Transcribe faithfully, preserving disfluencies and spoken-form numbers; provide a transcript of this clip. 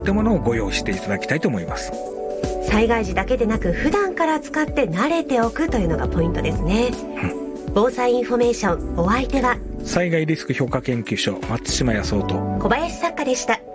ってものをご用意していただきたいと思います。 災害時だけでなく普段から使って慣れておくというのがポイントですね、うん、防災インフォメーション、お相手は災害リスク評価研究所松島康夫と小林作家でした。